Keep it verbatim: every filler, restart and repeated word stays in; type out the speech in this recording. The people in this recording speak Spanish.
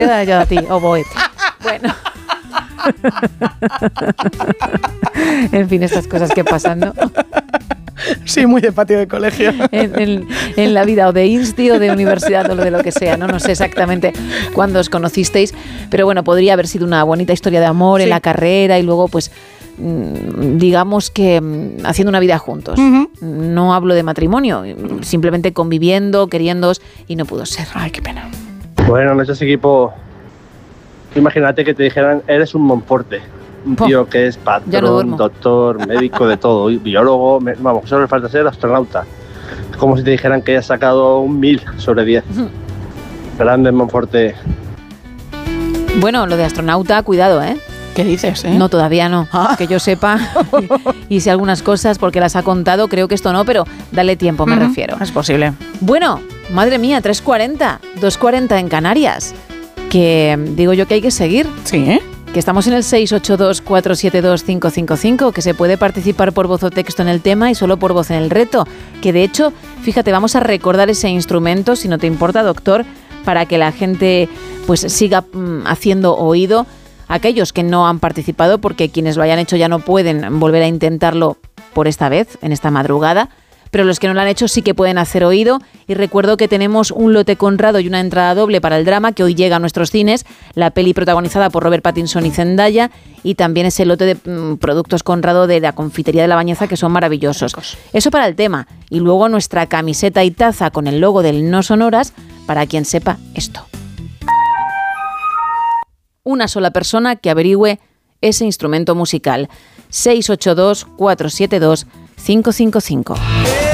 Yo a ti, oboe. Bueno. En fin, estas cosas que pasan, ¿no? Sí, muy de patio de colegio. En, en, en la vida o de insti o de universidad o de lo que sea, ¿no? No sé exactamente cuándo os conocisteis, pero bueno, podría haber sido una bonita historia de amor sí. en la carrera y luego pues digamos que haciendo una vida juntos. Uh-huh. No hablo de matrimonio, simplemente conviviendo, queriéndoos y no pudo ser. Ay, qué pena. Bueno, en ese equipo, imagínate que te dijeran, eres un Monforte. Un tío que es patrón, no doctor, médico, de todo, biólogo, vamos, solo le falta ser astronauta. Es como si te dijeran que hayas sacado un mil sobre diez. Uh-huh. Grande Monforte. Bueno, lo de astronauta, cuidado, ¿eh? ¿Qué dices, eh? No, todavía no, ah. que yo sepa. Y, y sé algunas cosas porque las ha contado, creo que esto no, pero dale tiempo, me uh-huh. refiero. Es posible. Bueno, madre mía, tres cuarenta, dos cuarenta en Canarias. Que digo yo que hay que seguir. Sí, ¿eh? Que estamos en el seis ocho dos, cuatro siete dos, cinco cinco cinco, que se puede participar por voz o texto en el tema y solo por voz en el reto. Que de hecho, fíjate, vamos a recordar ese instrumento, si no te importa, doctor, para que la gente pues siga mm, haciendo oído. Aquellos que no han participado, porque quienes lo hayan hecho ya no pueden volver a intentarlo por esta vez, en esta madrugada. Pero los que no lo han hecho sí que pueden hacer oído. Y recuerdo que tenemos un lote Conrado y una entrada doble para el drama que hoy llega a nuestros cines, la peli protagonizada por Robert Pattinson y Zendaya, y también ese lote de mm, productos Conrado de la confitería de La Bañeza que son maravillosos. Eso para el tema. Y luego nuestra camiseta y taza con el logo del No Sonoras para quien sepa esto. Una sola persona que averigüe ese instrumento musical. seis ocho dos, cuatro siete dos, cinco cinco cinco.